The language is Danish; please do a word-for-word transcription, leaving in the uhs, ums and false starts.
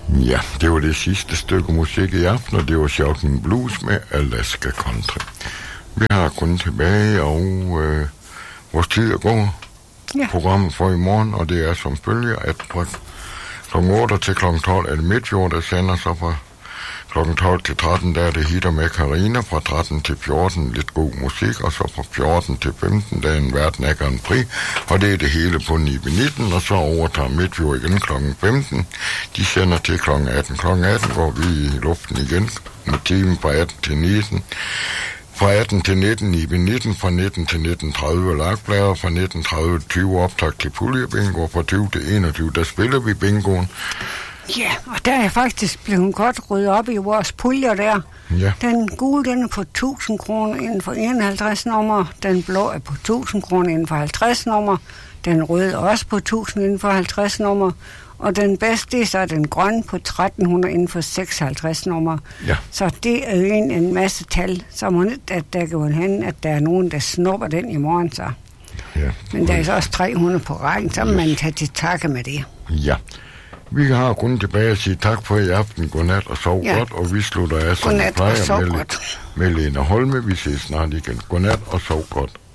Ja, det var det sidste stykke musik i aften, og det var Shocking Blues med Alaska Country. Vi har kun tilbage, og øh, vores tid er gået. Ja. Programmet for i morgen, og det er som følger, at fra klokken otte til klokken tolv er det Midtfjord, der sender sig fra klokken tolv til tretten, der er det Hitter med Karina, fra tretten til fjorten lidt god musik, og så fra fjorten til femten, der er en verden af Grand Prix, og det er det hele på ni nitten, og så overtager Midtfjord igen klokken femten. De sender til klokken atten. klokken atten går vi i luften igen med timen fra atten til nitten. Fra atten til nitten, ni nitten, fra nitten til nitten tredive lagplader, fra nitten tredive til tyve optag til puljebingo, fra tyve til enogtyve, der spiller vi bingoen. Ja, og der er faktisk blevet godt ryddet op i vores puljer der. Ja. Den gule, den er på tusind kroner inden for enoghalvtreds nummer. Den blå er på tusind kroner inden for halvtreds nummer. Den røde er også på tusind inden for halvtreds nummer. Og den bedste, så er den grønne på tretten hundrede inden for seksoghalvtreds nummer. Ja. Så det er jo en, en masse tal. Så må det, at der kan hen, at der er nogen, der snupper den i morgen, så. Ja. Men der er så også tre hundrede på rækken, så må yes. man tage til takke med det. Ja. Vi har kun tilbage at sige tak for i aften, godnat og sov ja. godt, og vi slutter af som vi plejer med, med Lene Holme. Vi ses snart igen. Godnat og sov godt.